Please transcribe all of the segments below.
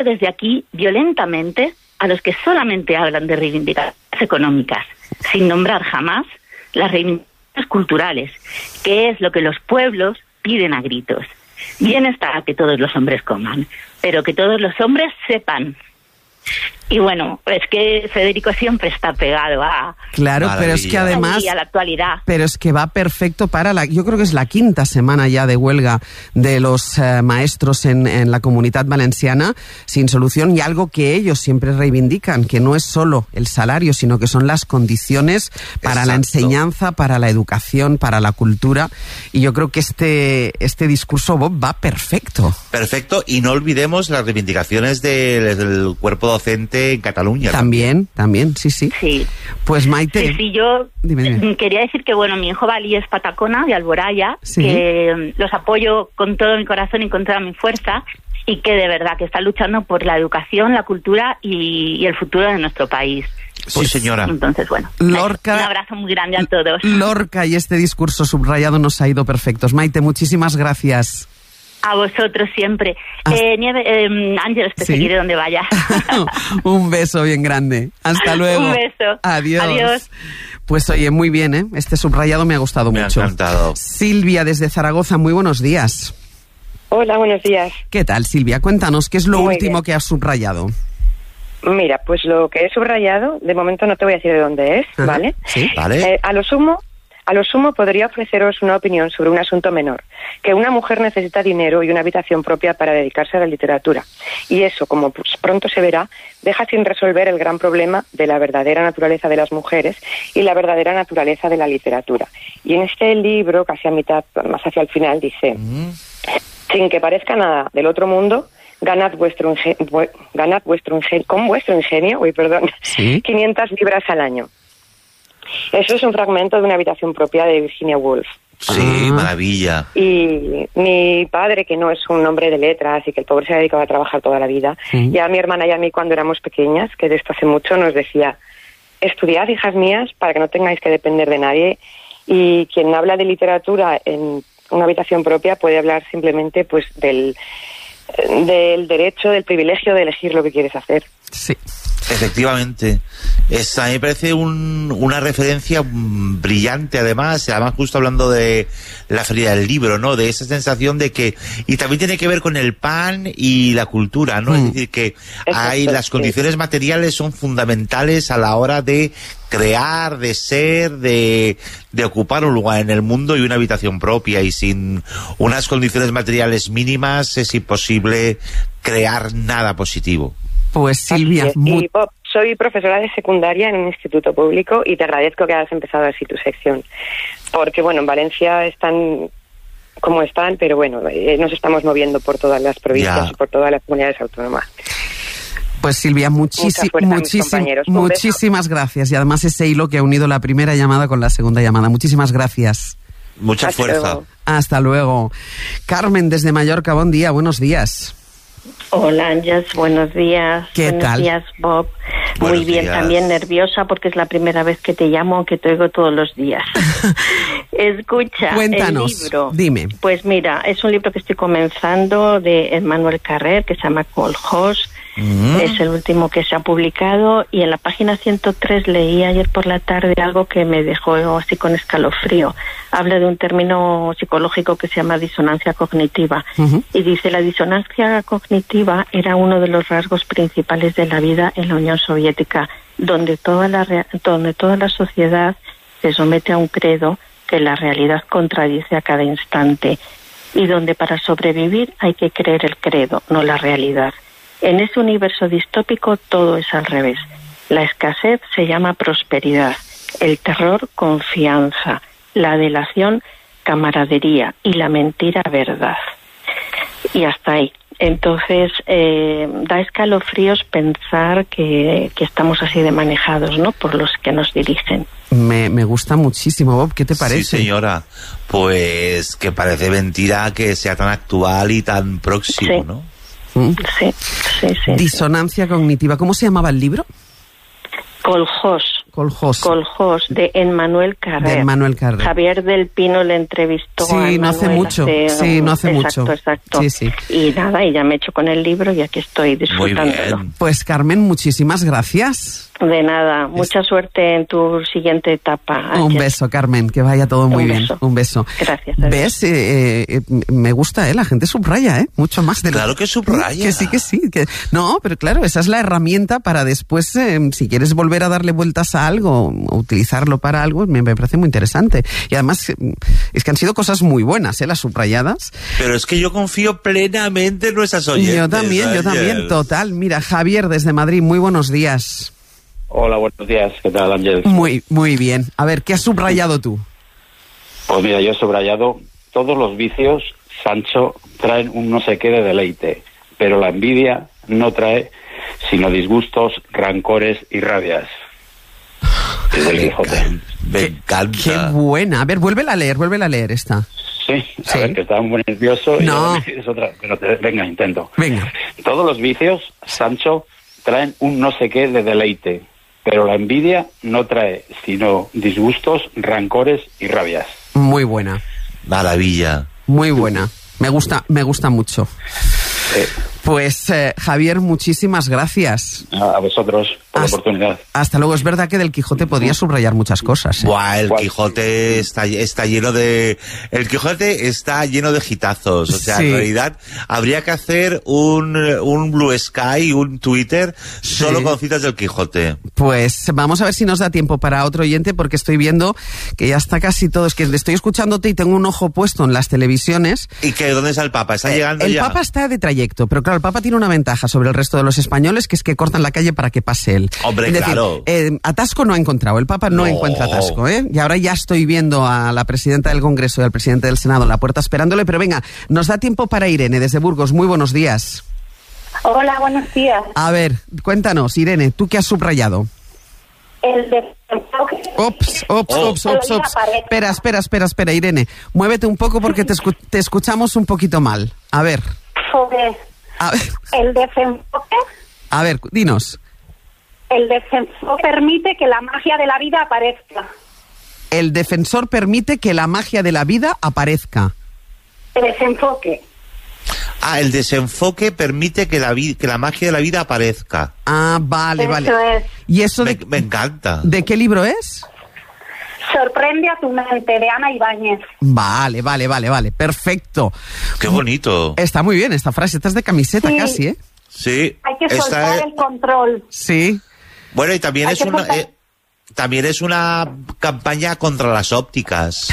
desde aquí violentamente a los que solamente hablan de reivindicaciones económicas, sin nombrar jamás las reivindicaciones culturales, que es lo que los pueblos piden a gritos. Bien está que todos los hombres coman, pero que todos los hombres sepan. Y bueno, es que Federico siempre está pegado a... Claro, pero es que además... a la actualidad. Pero es que va perfecto para la... Yo creo que es la 5ª semana ya de huelga de los maestros en la Comunitat Valenciana sin solución, y algo que ellos siempre reivindican, que no es solo el salario, sino que son las condiciones para la enseñanza, para la educación, para la cultura. Y yo creo que este discurso, Bob, va perfecto. Perfecto, y no olvidemos las reivindicaciones del cuerpo docente en Cataluña. También, sí. Sí. Pues Maite... Sí, yo dime. Quería decir que, bueno, mi hijo Bali es patacona, de Alboraya, ¿sí? Que los apoyo con todo mi corazón y con toda mi fuerza, y que de verdad que está luchando por la educación, la cultura y el futuro de nuestro país. Sí, señora. Entonces, bueno, Lorca, un abrazo muy grande a todos. Lorca y este discurso subrayado nos ha ido perfectos. Maite, muchísimas gracias. A vosotros siempre. Ángeles, te seguiré donde vaya. Un beso bien grande. Hasta luego. Un beso. Adiós. Pues oye, muy bien, ¿eh? Este subrayado me ha gustado mucho. Me ha encantado. Silvia, desde Zaragoza, muy buenos días. Hola, buenos días. ¿Qué tal, Silvia? Cuéntanos, ¿qué es lo Muy último bien. que has subrayado? Mira, pues lo que he subrayado, de momento no te voy a decir de dónde es, Ajá. ¿vale? Sí. Vale. A lo sumo podría ofreceros una opinión sobre un asunto menor, que una mujer necesita dinero y una habitación propia para dedicarse a la literatura. Y eso, como pues pronto se verá, deja sin resolver el gran problema de la verdadera naturaleza de las mujeres y la verdadera naturaleza de la literatura. Y en este libro, casi a mitad, más hacia el final, dice, sin que parezca nada del otro mundo, ganad con vuestro ingenio, ¿sí? 500 libras al año. Eso es un fragmento de una habitación propia de Virginia Woolf. Sí, maravilla. Y mi padre, que no es un hombre de letras y que el pobre se ha dedicado a trabajar toda la vida, ya a mi hermana y a mí cuando éramos pequeñas, que de esto hace mucho, nos decía, estudiad, hijas mías, para que no tengáis que depender de nadie, y quien habla de literatura en una habitación propia puede hablar simplemente pues del derecho, del privilegio de elegir lo que quieres hacer. Sí. Efectivamente. A mí me parece una referencia brillante, además justo hablando de la feria del libro, ¿no? De esa sensación de que... Y también tiene que ver con el pan y la cultura, ¿no? Es decir, que las condiciones materiales son fundamentales a la hora de crear, de ser, de ocupar un lugar en el mundo y una habitación propia, y sin unas condiciones materiales mínimas es imposible crear nada positivo. Pues Silvia... Y Bob, soy profesora de secundaria en un instituto público y te agradezco que hayas empezado así tu sección. Porque, bueno, en Valencia están como están, pero bueno, nos estamos moviendo por todas las provincias y por todas las comunidades autónomas. Pues Silvia, muchísimas gracias. Y además ese hilo que ha unido la primera llamada con la segunda llamada. Muchísimas gracias. Mucha fuerza. Hasta luego. Carmen, desde Mallorca, buen día, buenos días. Hola, Ángeles, buenos días. ¿Qué tal? Buenos días, Bob. Buenos Muy bien, días. también nerviosa porque es la primera vez que te llamo, aunque te oigo todos los días. Escucha, Cuéntanos, el libro. dime. Pues mira, es un libro que estoy comenzando de Emmanuel Carrer, que se llama Colhós. Es el último que se ha publicado, y en la página 103 leí ayer por la tarde algo que me dejó así con escalofrío. Habla de un término psicológico que se llama disonancia cognitiva, y dice: la disonancia cognitiva era uno de los rasgos principales de la vida en la Unión Soviética, donde toda la sociedad se somete a un credo que la realidad contradice a cada instante, y donde para sobrevivir hay que creer el credo, no la realidad. En ese universo distópico todo es al revés. La escasez se llama prosperidad, el terror confianza, la delación camaradería y la mentira verdad. Y hasta ahí. Entonces, da escalofríos pensar que estamos así de manejados, ¿no?, por los que nos dirigen. Me gusta muchísimo, Bob. ¿Qué te parece? Sí, señora. Pues que parece mentira que sea tan actual y tan próximo, ¿no? Sí. Disonancia cognitiva. ¿Cómo se llamaba el libro? Colhós. Coljós, de Emmanuel Carrer. Javier del Pino le entrevistó a Emmanuel no hace mucho. Exacto. Sí. Y nada, y ya me he hecho con el libro y aquí estoy disfrutándolo. Pues Carmen, muchísimas gracias. De nada, mucha suerte en tu siguiente etapa. Un beso, Carmen, que vaya todo muy bien. Un beso. Gracias. ¿Ves? Me gusta, la gente subraya, mucho más de lo... Claro que subraya. Que sí. No, pero claro, esa es la herramienta para después, si quieres volver a darle vueltas a algo, o utilizarlo para algo, me parece muy interesante. Y además, es que han sido cosas muy buenas, las subrayadas. Pero es que yo confío plenamente en nuestras oyentes. Yo también, total. Mira, Javier, desde Madrid, muy buenos días. Hola, buenos días. ¿Qué tal, Ángel? Muy bien. A ver, ¿qué has subrayado tú? Pues mira, yo he subrayado: todos los vicios, Sancho, traen un no sé qué de deleite, pero la envidia no trae sino disgustos, rancores y rabias. Es del Quijote. Me encanta. Qué buena. A ver, vuélvela a leer esta. Sí, a ver, que estaba muy nervioso. No. Y es otra, pero venga, intento. Venga. Todos los vicios, Sancho, traen un no sé qué de deleite, pero la envidia no trae sino disgustos, rancores y rabias. Muy buena. Maravilla. Muy buena. Me gusta mucho. Pues Javier, muchísimas gracias. A vosotros por la oportunidad. Hasta luego. Es verdad que del Quijote podría subrayar muchas cosas. Buah, el Quijote está lleno de... El Quijote está lleno de hitazos. O sea, en realidad habría que hacer un Blue Sky, un Twitter, solo con citas del Quijote. Pues vamos a ver si nos da tiempo para otro oyente, porque estoy viendo que ya está casi todo. Es que estoy escuchándote y tengo un ojo puesto en las televisiones. ¿Y que dónde está el Papa? ¿Está llegando ya? El Papa está de trayecto, pero claro, el Papa tiene una ventaja sobre el resto de los españoles, que es que cortan la calle para que pase él. Hombre, es decir, claro. Atasco no ha encontrado, el Papa no encuentra atasco, Y ahora ya estoy viendo a la presidenta del Congreso y al presidente del Senado en la puerta esperándole, pero venga, nos da tiempo para Irene, desde Burgos. Muy buenos días. Hola, buenos días. A ver, cuéntanos, Irene, ¿tú qué has subrayado? El desenfoque. Ops. Espera, Irene. Muévete un poco porque te escuchamos un poquito mal. A ver. El desenfoque. A ver, dinos. El desenfoque permite que la magia de la vida aparezca. El defensor permite que la magia de la vida aparezca. El desenfoque. El desenfoque permite que la magia de la vida aparezca. Vale. Eso es. ¿Y eso me encanta. ¿De qué libro es? Sorprende a tu mente, de Ana Ibáñez. Vale, perfecto. Qué bonito. Está muy bien esta frase, esta es de camiseta casi, ¿eh? Sí. Hay que soltar el control. Sí. Bueno, y también es una campaña contra las ópticas.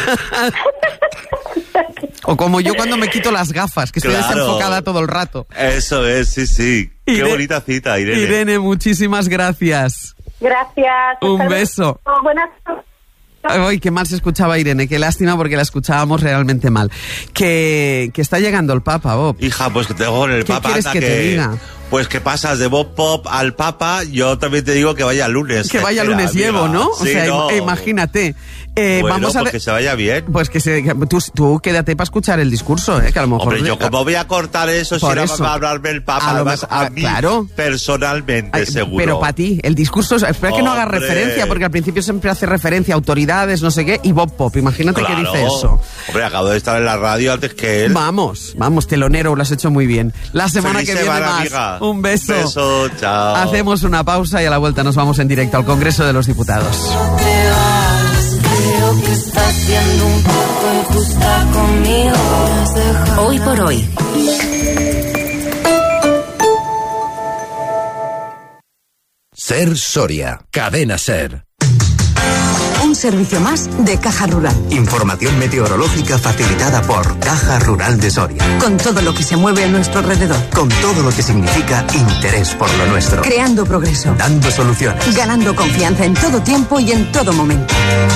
O como yo cuando me quito las gafas, que estoy desenfocada todo el rato. Eso es, sí. Qué bonita cita, Irene. Irene, muchísimas gracias. Gracias. Un beso. Buenas noches. Ay, qué mal se escuchaba Irene, qué lástima porque la escuchábamos realmente mal. Que está llegando el Papa, Bob. Hija, pues que te dejo con el Papa. ¿Qué quieres que te diga? Pues que pasas de Bob Pop al Papa, yo también te digo que vaya lunes. Que vaya lunes llevo, ¿no? Sí, imagínate. Vamos a que se vaya bien. Pues que tú quédate para escuchar el discurso, que a lo mejor... Hombre, yo como voy a cortar eso si ahora va a hablarme el Papa, además a mí personalmente, seguro. Pero para ti, el discurso, espera que no haga referencia, porque al principio siempre hace referencia a autoridades, no sé qué, y Bob Pop, imagínate que dice eso. Hombre, acabo de estar en la radio antes que él. Vamos, telonero, lo has hecho muy bien. La semana que viene más. Amiga. Un beso. Un beso, chao. Hacemos una pausa y a la vuelta nos vamos en directo al Congreso de los Diputados. Creo que estás siendo un poco injusta conmigo. Hoy por hoy. Ser Soria, Cadena Ser. Un servicio más de Caja Rural. Información meteorológica facilitada por Caja Rural de Soria. Con todo lo que se mueve a nuestro alrededor. Con todo lo que significa interés por lo nuestro. Creando progreso. Dando soluciones. Ganando confianza en todo tiempo y en todo momento.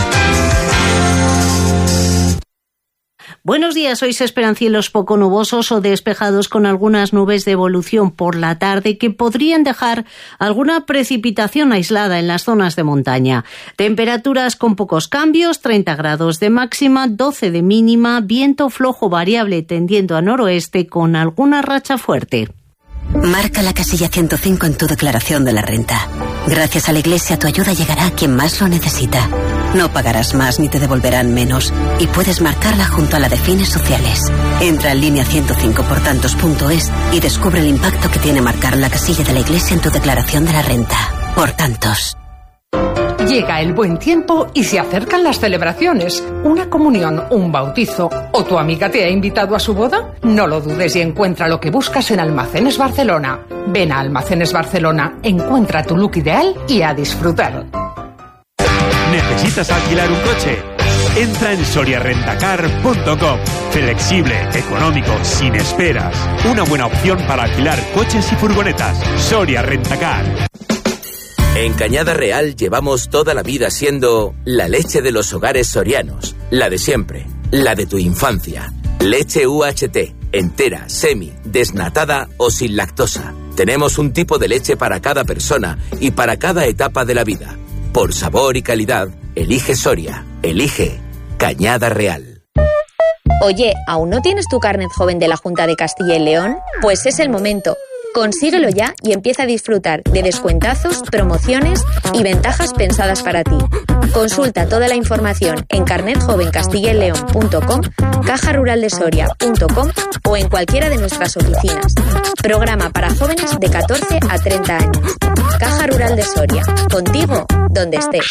Buenos días, hoy se esperan cielos poco nubosos o despejados con algunas nubes de evolución por la tarde que podrían dejar alguna precipitación aislada en las zonas de montaña. Temperaturas con pocos cambios, 30 grados de máxima, 12 de mínima, viento flojo variable tendiendo a noroeste con alguna racha fuerte. Marca la casilla 105 en tu declaración de la renta. Gracias a la Iglesia, tu ayuda llegará a quien más lo necesita. No pagarás más ni te devolverán menos. Y puedes marcarla junto a la de fines sociales. Entra en línea 105portantos.es y descubre el impacto que tiene marcar la casilla de la Iglesia en tu declaración de la renta. Por tantos. Llega el buen tiempo y se acercan las celebraciones. ¿Una comunión, un bautizo o tu amiga te ha invitado a su boda? No lo dudes y encuentra lo que buscas en Almacenes Barcelona. Ven a Almacenes Barcelona, encuentra tu look ideal y a disfrutar. ¿Necesitas alquilar un coche? Entra en soriarentacar.com. Flexible, económico, sin esperas. Una buena opción para alquilar coches y furgonetas. Soria Rentacar. En Cañada Real llevamos toda la vida siendo la leche de los hogares sorianos, la de siempre, la de tu infancia. Leche UHT, entera, semi, desnatada o sin lactosa. Tenemos un tipo de leche para cada persona y para cada etapa de la vida. Por sabor y calidad, elige Soria, elige Cañada Real. Oye, ¿aún no tienes tu carnet joven de la Junta de Castilla y León? Pues es el momento. Consíguelo ya y empieza a disfrutar de descuentazos, promociones y ventajas pensadas para ti. Consulta toda la información en carnetjovencastillaleon.com, cajaruraldesoria.com o en cualquiera de nuestras oficinas. Programa para jóvenes de 14 a 30 años. Caja Rural de Soria. Contigo, donde estés.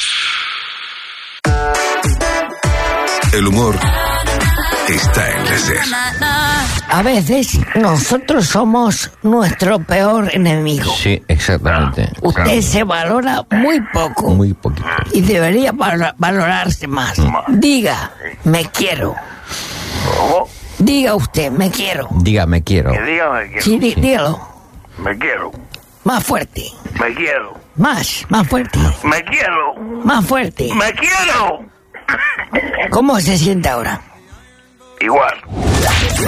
El humor está en la SER. A veces nosotros somos nuestro peor enemigo. Sí, exactamente. Usted se valora muy poco. Muy poquito. Y debería valorarse más. Diga, me quiero. Diga usted, me quiero. Diga, me quiero. Diga, me quiero. Sí, dígalo. Me quiero. Más fuerte. Me quiero. Más fuerte. Me quiero. Más fuerte. Me quiero. ¿Cómo se siente ahora? Igual.